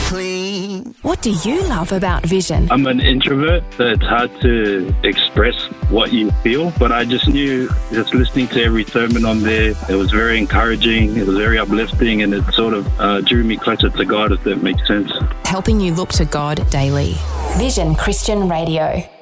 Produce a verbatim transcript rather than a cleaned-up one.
clean. What do you love about Vision? I'm an introvert, so it's hard to express what you feel, but I just knew, just listening to every sermon on there, it was very encouraging, it was very uplifting, and it sort of uh, drew me closer to God, if that makes sense. Helping you look to God daily. Vision Christian Radio.